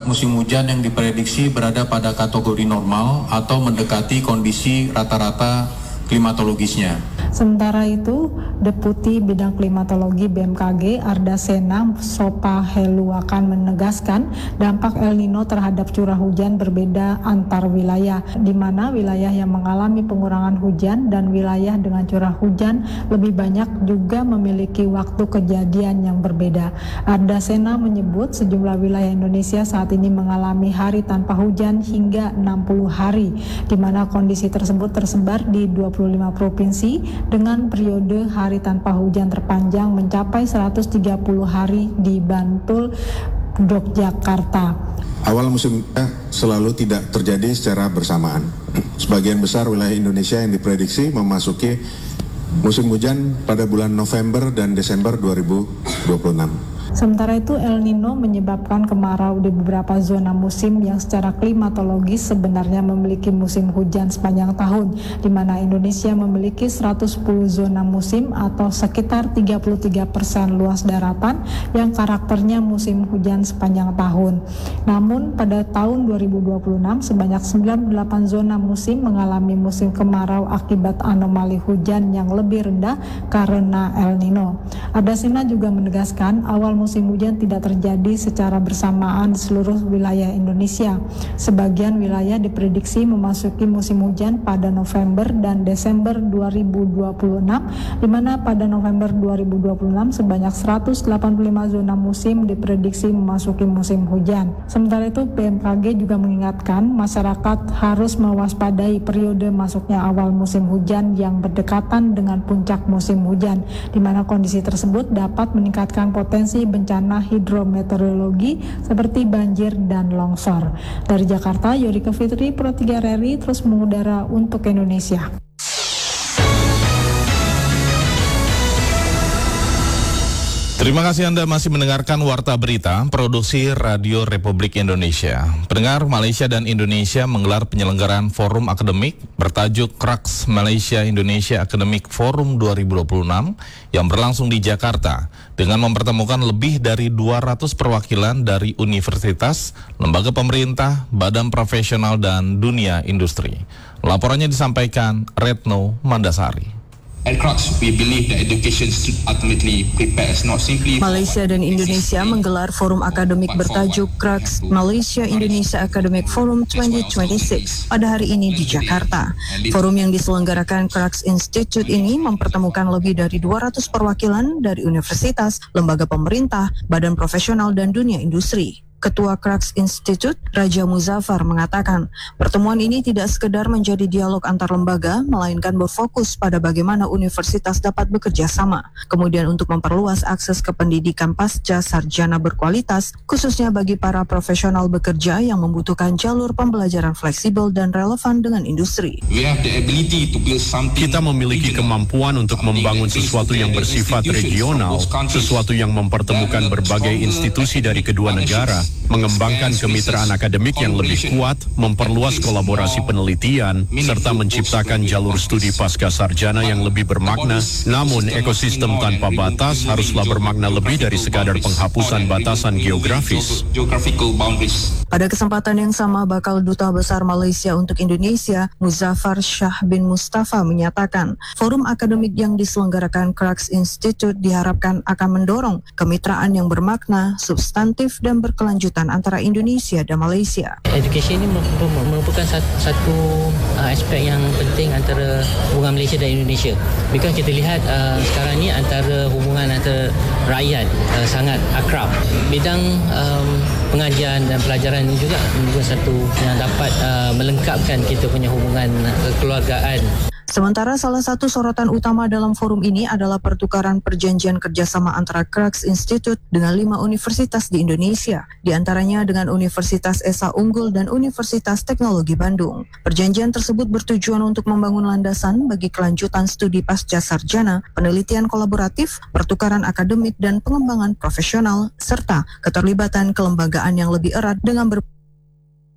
musim hujan yang diprediksi berada pada kategori normal atau mendekati kondisi rata-rata klimatologisnya. Sementara itu, Deputi Bidang Klimatologi BMKG Arda Sena Sopaheluakan menegaskan dampak El Nino terhadap curah hujan berbeda antar wilayah, di mana wilayah yang mengalami pengurangan hujan dan wilayah dengan curah hujan lebih banyak juga memiliki waktu kejadian yang berbeda. Arda Sena menyebut sejumlah wilayah Indonesia saat ini mengalami hari tanpa hujan hingga 60 hari, di mana kondisi tersebut tersebar di 25 provinsi dengan periode hari tanpa hujan terpanjang mencapai 130 hari di Bantul, Yogyakarta. Awal musim selalu tidak terjadi secara bersamaan. Sebagian besar wilayah Indonesia yang diprediksi memasuki musim hujan pada bulan November dan Desember 2026. Sementara itu, El Nino menyebabkan kemarau di beberapa zona musim yang secara klimatologis sebenarnya memiliki musim hujan sepanjang tahun, di mana Indonesia memiliki 110 zona musim atau sekitar 33% luas daratan yang karakternya musim hujan sepanjang tahun. Namun pada tahun 2026 sebanyak 98 zona musim mengalami musim kemarau akibat anomali hujan yang lebih rendah karena El Nino. Adasina juga menegaskan awal musim hujan tidak terjadi secara bersamaan di seluruh wilayah Indonesia. Sebagian wilayah diprediksi memasuki musim hujan pada November dan Desember 2026, di mana pada November 2026 sebanyak 185 zona musim diprediksi memasuki musim hujan. Sementara itu, BMKG juga mengingatkan masyarakat harus mewaspadai periode masuknya awal musim hujan yang berdekatan dengan puncak musim hujan, di mana kondisi tersebut dapat meningkatkan potensi bencana hidrometeorologi seperti banjir dan longsor. Dari Jakarta, Yorika Fitri, Pro 3 RRI terus mengudara untuk Indonesia. Terima kasih Anda masih mendengarkan Warta Berita, produksi Radio Republik Indonesia. Pendengar, Malaysia dan Indonesia menggelar penyelenggaraan forum akademik bertajuk Crux Malaysia Indonesia Academic Forum 2026 yang berlangsung di Jakarta dengan mempertemukan lebih dari 200 perwakilan dari universitas, lembaga pemerintah, badan profesional, dan dunia industri. Laporannya disampaikan Retno Mandasari. At Crux, we believe that education ultimately prepares not simply. Malaysia dan Indonesia menggelar forum akademik bertajuk Crux Malaysia Indonesia Academic Forum 2026 pada hari ini di Jakarta. Forum yang diselenggarakan Crux Institute ini mempertemukan lebih dari 200 perwakilan dari universitas, lembaga pemerintah, badan profesional, dan dunia industri. Ketua Crux Institute, Raja Muzaffar, mengatakan pertemuan ini tidak sekedar menjadi dialog antar lembaga, melainkan berfokus pada bagaimana universitas dapat bekerja sama. Kemudian untuk memperluas akses ke pendidikan pasca sarjana berkualitas, khususnya bagi para profesional bekerja yang membutuhkan jalur pembelajaran fleksibel dan relevan dengan industri. Kita memiliki kemampuan untuk membangun sesuatu yang bersifat regional, sesuatu yang mempertemukan berbagai institusi dari kedua negara, mengembangkan kemitraan akademik yang lebih kuat, memperluas kolaborasi penelitian, serta menciptakan jalur studi pasca sarjana yang lebih bermakna. Namun, ekosistem tanpa batas haruslah bermakna lebih dari sekadar penghapusan batasan geografis. Pada kesempatan yang sama, Bakal Duta Besar Malaysia untuk Indonesia, Muzaffar Shah bin Mustafa, menyatakan forum akademik yang diselenggarakan Crux Institute diharapkan akan mendorong kemitraan yang bermakna, substantif, dan berkelanjutan antara Indonesia dan Malaysia. Edukasi ini merupakan satu aspek yang penting antara hubungan Malaysia dan Indonesia. Because kita lihat sekarang ni antara hubungan antara rakyat sangat akrab. Bidang pengajian dan pelajaran ini juga satu yang dapat melengkapkan kita punya hubungan kekeluargaan. Sementara salah satu sorotan utama dalam forum ini adalah pertukaran perjanjian kerjasama antara Crux Institute dengan 5 universitas di Indonesia, di antaranya dengan Universitas Esa Unggul dan Universitas Teknologi Bandung. Perjanjian tersebut bertujuan untuk membangun landasan bagi kelanjutan studi pasca sarjana, penelitian kolaboratif, pertukaran akademik dan pengembangan profesional, serta keterlibatan kelembagaan yang lebih erat dengan berbagai